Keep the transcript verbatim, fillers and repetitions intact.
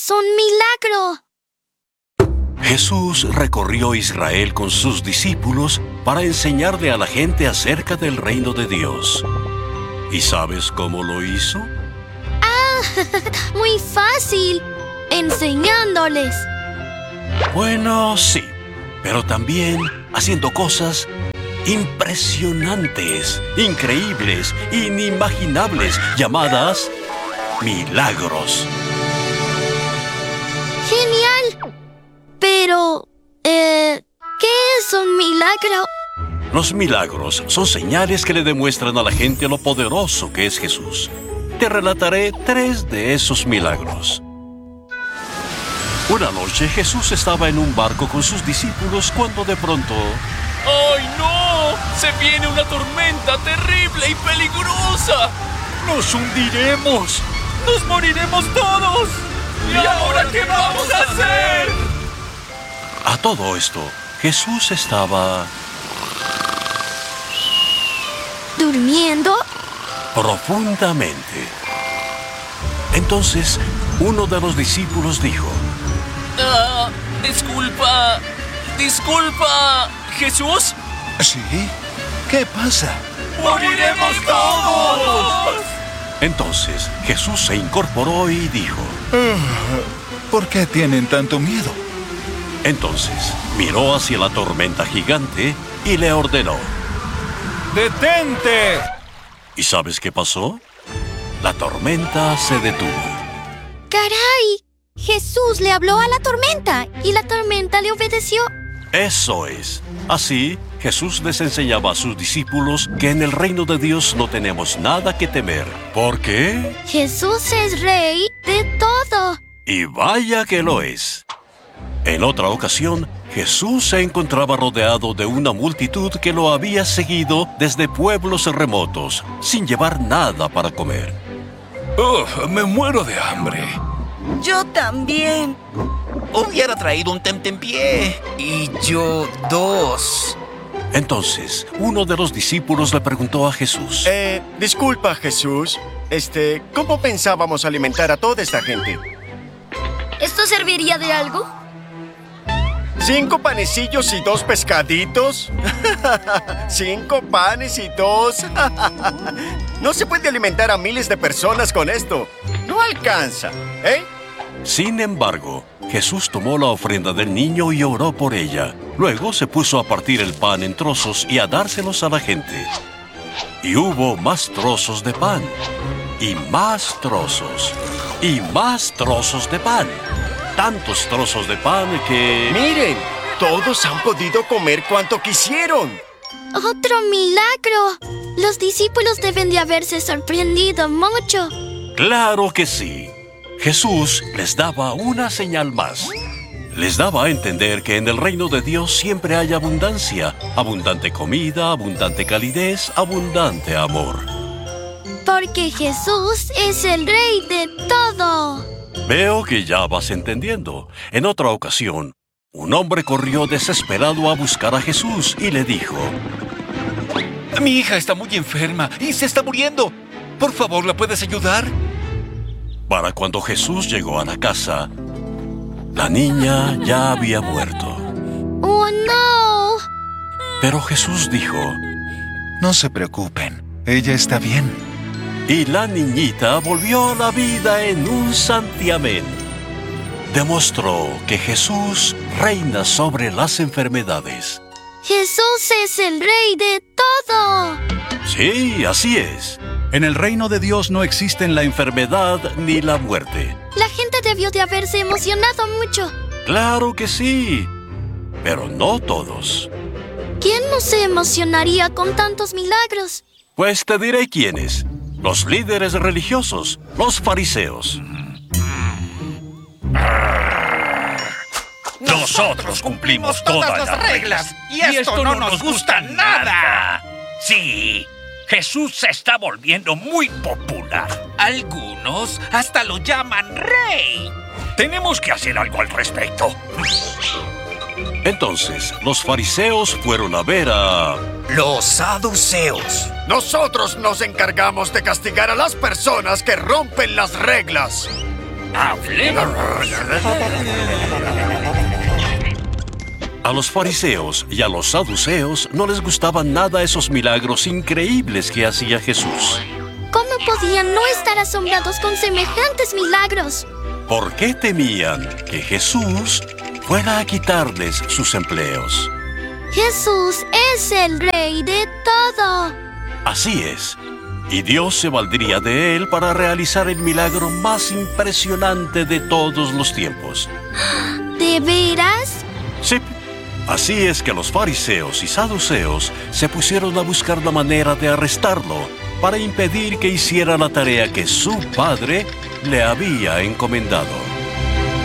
es un milagro! Jesús recorrió Israel con sus discípulos para enseñarle a la gente acerca del reino de Dios. ¿Y sabes cómo lo hizo? ¡Ah! ¡Muy fácil! Enseñándoles. Bueno, sí, pero también haciendo cosas impresionantes, increíbles, inimaginables, llamadas milagros. ¡Genial! Pero, eh, ¿qué es un milagro? Los milagros son señales que le demuestran a la gente lo poderoso que es Jesús. Te relataré tres de esos milagros. Una noche Jesús estaba en un barco con sus discípulos cuando de pronto... ¡Ay, no! ¡Se viene una tormenta terrible y peligrosa! ¡Nos hundiremos! ¡Nos moriremos todos! ¿Y ahora qué vamos a hacer? A todo esto, Jesús estaba... ¿Durmiendo? profundamente. Entonces, uno de los discípulos dijo... Ah, disculpa, disculpa, ¿Jesús? ¿Sí? ¿Qué pasa? ¡Moriremos todos! Entonces, Jesús se incorporó y dijo... ¿Por qué tienen tanto miedo? Entonces, miró hacia la tormenta gigante y le ordenó... ¡Detente! ¿Y sabes qué pasó? La tormenta se detuvo. ¡Caray! Jesús le habló a la tormenta y la tormenta le obedeció. Eso es. Así, Jesús les enseñaba a sus discípulos que en el reino de Dios no tenemos nada que temer. ¿Por qué? Jesús es rey de todo. Y vaya que lo es. En otra ocasión, Jesús se encontraba rodeado de una multitud que lo había seguido desde pueblos remotos, sin llevar nada para comer. ¡Oh, me muero de hambre! Yo también. Hubiera traído un tentempié. Y yo dos. Entonces, uno de los discípulos le preguntó a Jesús... Eh, disculpa, Jesús. Este, ¿cómo pensábamos alimentar a toda esta gente? ¿Esto serviría de algo? ¿Cinco panecillos y dos pescaditos? Cinco panes y dos. No se puede alimentar a miles de personas con esto. No alcanza, ¿eh? Sin embargo, Jesús tomó la ofrenda del niño y oró por ella. Luego se puso a partir el pan en trozos y a dárselos a la gente. Y hubo más trozos de pan, y más trozos, y más trozos de pan. Tantos trozos de pan que... ¡Miren! Todos han podido comer cuanto quisieron. ¡Otro milagro! Los discípulos deben de haberse sorprendido mucho. ¡Claro que sí! Jesús les daba una señal más. Les daba a entender que en el reino de Dios siempre hay abundancia. Abundante comida, abundante calidez, abundante amor. Porque Jesús es el rey de todo. Veo que ya vas entendiendo. En otra ocasión, un hombre corrió desesperado a buscar a Jesús y le dijo... Mi hija está muy enferma y se está muriendo. ¿Por favor, la puedes ayudar? Para cuando Jesús llegó a la casa, la niña ya había muerto. ¡Oh, no! Pero Jesús dijo... No se preocupen, ella está bien. Y la niñita volvió a la vida en un santiamén. Demostró que Jesús reina sobre las enfermedades. ¡Jesús es el rey de todo! Sí, así es. En el reino de Dios no existen la enfermedad ni la muerte. La gente debió de haberse emocionado mucho. Claro que sí, pero no todos. ¿Quién no se emocionaría con tantos milagros? Pues te diré quiénes. Los líderes religiosos, los fariseos. Nosotros cumplimos todas las reglas y esto no nos gusta nada. Sí, Jesús se está volviendo muy popular. Algunos hasta lo llaman rey. Tenemos que hacer algo al respecto. Entonces, los fariseos fueron a ver a... Los saduceos. Nosotros nos encargamos de castigar a las personas que rompen las reglas. hable. A los fariseos y a los saduceos no les gustaban nada esos milagros increíbles que hacía Jesús. ¿Cómo podían no estar asombrados con semejantes milagros? ¿Por qué temían que Jesús fuera a quitarles sus empleos? Jesús es el Rey de todo. Así es. Y Dios se valdría de él para realizar el milagro más impresionante de todos los tiempos. ¿De veras? Sí. Así es que los fariseos y saduceos se pusieron a buscar la manera de arrestarlo para impedir que hiciera la tarea que su padre le había encomendado.